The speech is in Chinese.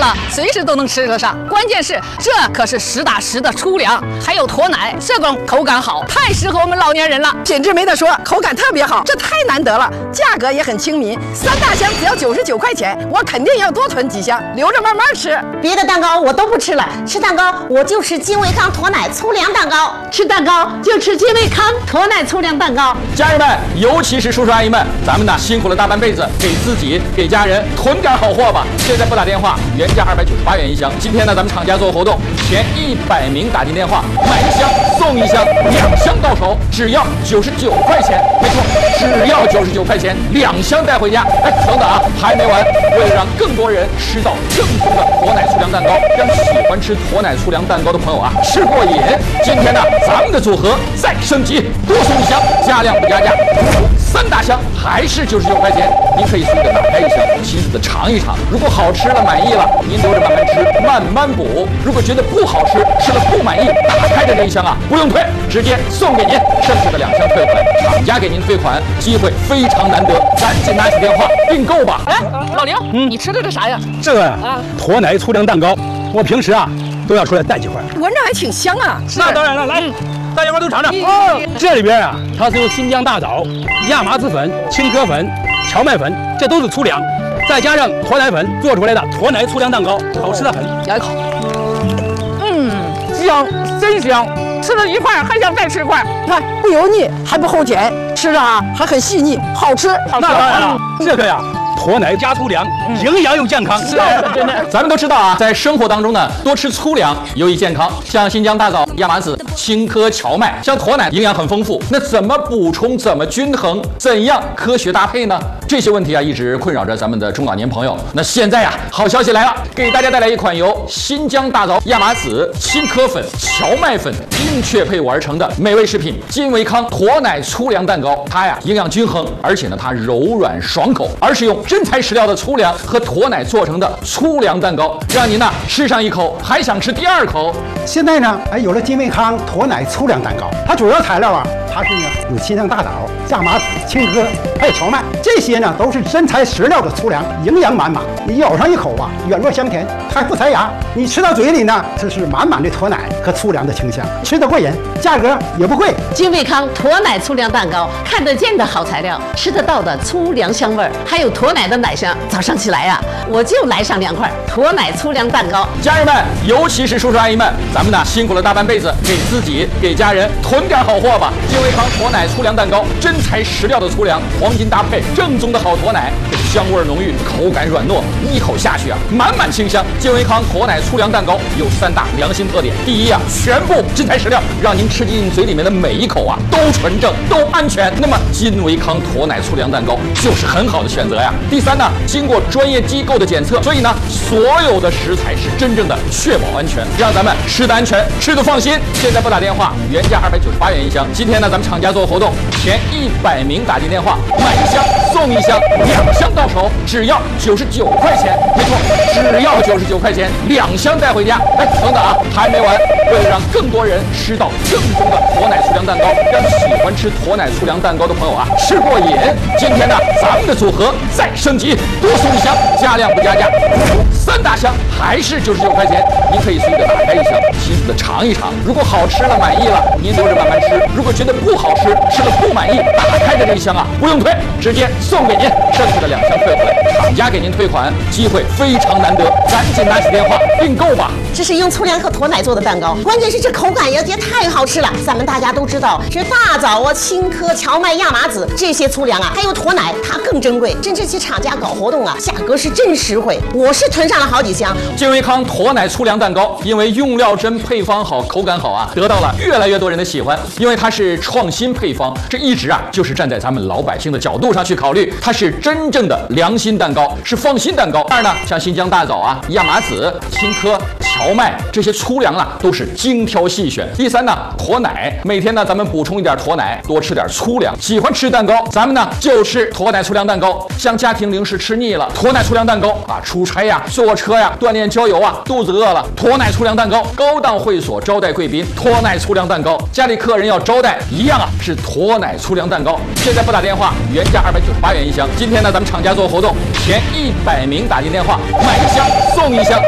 了，随时都能吃得上。关键是这可是实打实的粗粮，还有驼奶，这种口感好，太适合我们老年人了。 品质没得说，口感特别好，这太难得了，价格也很亲民，3大箱只要99块钱，我肯定要多囤几箱，留着慢慢吃。 别的蛋糕我都不吃了，吃蛋糕我就吃金维康驼奶粗粮蛋糕，吃蛋糕就吃金维康驼奶粗粮蛋糕。 家人们，尤其是叔叔阿姨们，咱们呢辛苦了大半辈子，给自己给家人囤点好货吧。现在拨打电话，原价298元一箱。今天呢，咱们厂家做活动，前100名打进电话，买1箱送1箱，2箱到手只要99块钱。没错，只要99块钱，2箱带回家。哎，等等啊，还没完！为了让更多人吃到正宗的驼奶粗粮蛋糕，让喜欢吃驼奶粗粮蛋糕的朋友啊吃过瘾，今天呢，咱们的组合再升级，多送1箱，加量不加价，3大箱还是99块钱。您可以随着打开1箱，亲自的尝一尝。如果好吃了，满意了，您留着慢慢吃，慢慢补。如果觉得不好吃，吃了不满意，打开的这1箱啊，不用退，直接送给您，剩下的2箱退回，厂家给您退款，机会非常难得，赶紧拿起电话订购吧。 哎，老刘，你吃的这啥呀？ 这个驼奶粗粮蛋糕，我平时啊都要出来带几块， 闻着还挺香啊。 那当然了，来，大家伙都尝尝。这里边啊，它是由新疆大枣、亚麻籽粉、青稞粉、荞麦粉，这都是粗粮，再加上驼奶粉做出来的驼奶粗粮蛋糕，好吃的很。 咬一口，香，真香。吃了1块还想再吃块， 看不油腻还不齁甜，吃着啊还很细腻，好吃。 那当然了，这个呀。驼奶加粗粮，营养又健康。 是，真的。咱们都知道啊，在生活当中呢，多吃粗粮有益健康。像新疆大枣、亚麻籽、青稞、荞麦，像驼奶营养很丰富。那怎么补充？怎么均衡？怎样科学搭配呢？这些问题啊，一直困扰着咱们的中老年朋友。那现在呀，好消息来了，给大家带来一款由新疆大枣、亚麻籽、青稞粉、荞麦粉精确配伍而成的美味食品——金维康驼奶粗粮蛋糕。它呀，营养均衡，而且呢，它柔软爽口，而是用真材实料的粗粮和驼奶做成的粗粮蛋糕，让您呢吃上1口还想吃第2口。 现在呢，有了金维康驼奶粗粮蛋糕，它主要材料啊，它是呢有新疆大枣、亚麻籽、青稞还有荞麦，这些呢都是真材实料的粗粮，营养满满。你咬上1口啊，软糯香甜，还不塞牙。你吃到嘴里呢，这是满满的驼奶和粗粮的清香，吃得过瘾，价格也不贵。 金维康驼奶粗粮蛋糕，看得见的好材料，吃得到的粗粮香味儿，还有驼奶的奶香。早上起来呀，我就来上2块驼奶粗粮蛋糕。 家人们，尤其是叔叔阿姨们，咱们呢辛苦了大半辈子，给自己给家人囤点好货吧。金维康驼奶粗粮蛋糕，真材实料的粗粮，黄金搭配，正宗的好驼奶，这个香味浓郁，口感软糯，一口下去啊，满满清香。金维康驼奶粗粮蛋糕有3大良心特点：第一啊，全部真材实料，让您吃进嘴里面的每1口啊都纯正、都安全。那么金维康驼奶粗粮蛋糕就是很好的选择呀。第3呢，经过专业机构的检测，所以呢，所有的食材是真正的确保安全，让咱们吃得安全，吃得放心。现在拨打电话，原价298元一箱。今天呢，咱们厂家做活动，前100名打进电话，买1箱送1箱，2箱到手只要99块钱。没错，只要99块钱，2箱带回家。哎，等等啊，还没完！为了让更多人吃到正宗的驼奶粗粮蛋糕，让喜欢吃驼奶粗粮蛋糕的朋友啊吃过瘾，今天呢，咱们的组合再升级，多送1箱，加量不加价，3大箱还是99块钱。您可以随着打开1箱，亲自的尝一尝。如果好吃了，满意了，您留着慢慢吃；如果觉得不好吃，吃了不满意，打开的这1箱啊，不用退，直接送给您，剩下的2箱退回来，厂家给您退款，机会非常难得，赶紧拿起电话订购吧。 这是用粗粮和驼奶做的蛋糕，关键是这口感也太好吃了。咱们大家都知道，这大枣啊、青稞、荞麦、亚麻籽这些粗粮啊，还有驼奶，它更珍贵。真这些厂家搞活动啊，价格是真实惠。我是囤上了好几箱。 金维康驼奶粗粮蛋糕，因为用料真、配方好、口感好啊，得到了越来越多人的喜欢。因为它是创新配方，这一直啊就是站在咱们老百姓的角度上去考虑，它是真正的良心蛋糕，是放心蛋糕。第二呢，像新疆大枣啊、亚麻籽、青稞、荞麦这些粗粮啊，都是精挑细选。第3呢，驼奶，每天呢咱们补充一点驼奶，多吃点粗粮。喜欢吃蛋糕，咱们呢就吃驼奶粗粮蛋糕。像家庭零食吃腻了，驼奶粗粮蛋糕啊，出差呀、坐车呀、锻炼郊游啊，肚子饿了，驼奶粗粮蛋糕。高档会所招待贵宾，驼奶粗粮蛋糕。家里客人要招待，一样啊是驼奶粗粮蛋糕。现在拨打电话，原价298元一箱。今天呢，咱们厂家做活动，前100名打进电话，买1箱送1箱